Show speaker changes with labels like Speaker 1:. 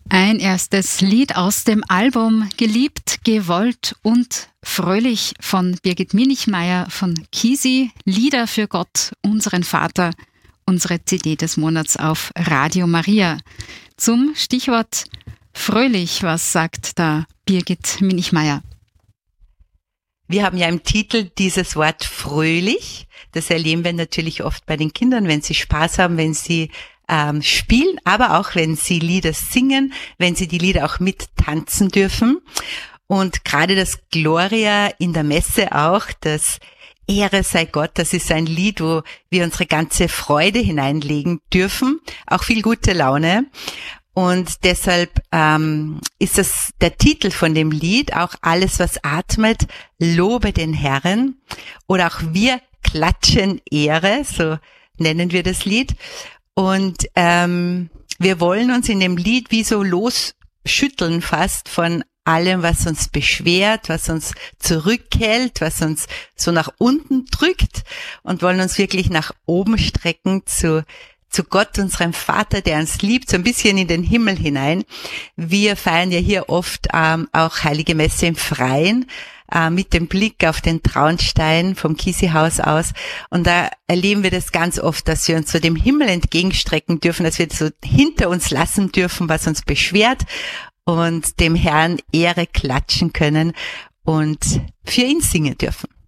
Speaker 1: Ein erstes Lied aus dem Album Geliebt, gewollt und fröhlich von Birgit Minichmayr von Kisi. Lieder für Gott, unseren Vater, unsere CD des Monats auf Radio Maria. Zum Stichwort fröhlich, was sagt da Birgit Minichmayr?
Speaker 2: Wir haben ja im Titel dieses Wort fröhlich. Das erleben wir natürlich oft bei den Kindern, wenn sie Spaß haben, wenn sie spielen, aber auch wenn sie Lieder singen, wenn sie die Lieder auch mittanzen dürfen. Und gerade das Gloria in der Messe auch, das Ehre sei Gott, das ist ein Lied, wo wir unsere ganze Freude hineinlegen dürfen, auch viel gute Laune. Und deshalb ist das der Titel von dem Lied, auch alles, was atmet, lobe den Herrn. Oder auch wir klatschen Ehre, so nennen wir das Lied. Und wir wollen uns in dem Lied wie so losschütteln fast von allem, was uns beschwert, was uns zurückhält, was uns so nach unten drückt und wollen uns wirklich nach oben strecken zu Gott, unserem Vater, der uns liebt, so ein bisschen in den Himmel hinein. Wir feiern ja hier oft auch Heilige Messe im Freien, mit dem Blick auf den Traunstein vom Kisi-Haus aus. Und da erleben wir das ganz oft, dass wir uns so dem Himmel entgegenstrecken dürfen, dass wir so hinter uns lassen dürfen, was uns beschwert und dem Herrn Ehre klatschen können und für ihn singen dürfen.